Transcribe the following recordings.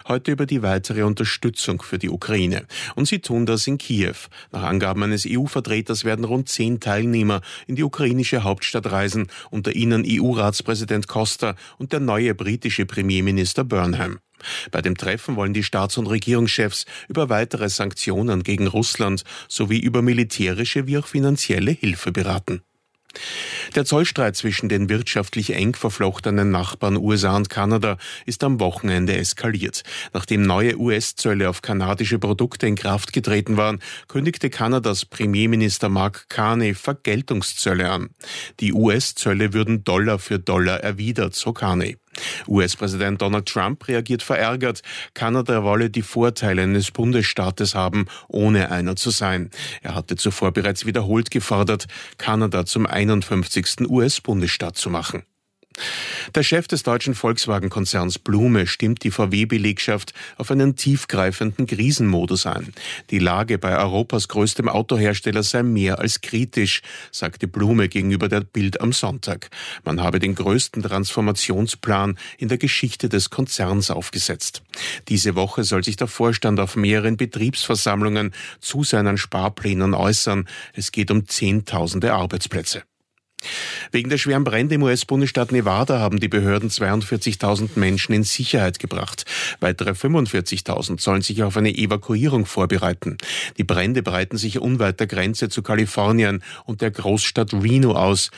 heute über die weitere Unterstützung für die Ukraine. Und sie tun das in Kiew. Nach Angaben eines EU-Vertreters werden rund 10 Teilnehmer in die ukrainische Hauptstadt reisen, unter ihnen EU-Ratspräsident Costa und der neue britische Premierminister Burnham. Bei dem Treffen wollen die Staats- und Regierungschefs über weitere Sanktionen gegen Russland sowie über militärische wie auch finanzielle Hilfe beraten. Der Zollstreit zwischen den wirtschaftlich eng verflochtenen Nachbarn USA und Kanada ist am Wochenende eskaliert. Nachdem neue US-Zölle auf kanadische Produkte in Kraft getreten waren, kündigte Kanadas Premierminister Mark Carney Vergeltungszölle an. Die US-Zölle würden Dollar für Dollar erwidert, so Carney. US-Präsident Donald Trump reagiert verärgert. Kanada wolle die Vorteile eines Bundesstaates haben, ohne einer zu sein. Er hatte zuvor bereits wiederholt gefordert, Kanada zum 51. US-Bundesstaat zu machen. Der Chef des deutschen Volkswagen-Konzerns Blume stimmt die VW-Belegschaft auf einen tiefgreifenden Krisenmodus ein. Die Lage bei Europas größtem Autohersteller sei mehr als kritisch, sagte Blume gegenüber der Bild am Sonntag. Man habe den größten Transformationsplan in der Geschichte des Konzerns aufgesetzt. Diese Woche soll sich der Vorstand auf mehreren Betriebsversammlungen zu seinen Sparplänen äußern. Es geht um Zehntausende Arbeitsplätze. Wegen der schweren Brände im US-Bundesstaat Nevada haben die Behörden 42.000 Menschen in Sicherheit gebracht. Weitere 45.000 sollen sich auf eine Evakuierung vorbereiten. Die Brände breiten sich unweit der Grenze zu Kalifornien und der Großstadt Reno aus.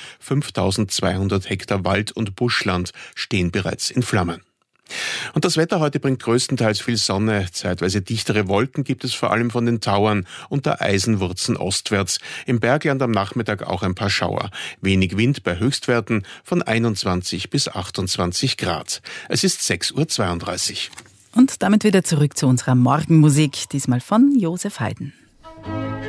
5.200 Hektar Wald- und Buschland stehen bereits in Flammen. Und das Wetter heute bringt größtenteils viel Sonne. Zeitweise dichtere Wolken gibt es vor allem von den Tauern und der Eisenwurzen ostwärts. Im Bergland am Nachmittag auch ein paar Schauer. Wenig Wind bei Höchstwerten von 21 bis 28 Grad. Es ist 6.32 Uhr. Und damit wieder zurück zu unserer Morgenmusik, diesmal von Josef Haydn.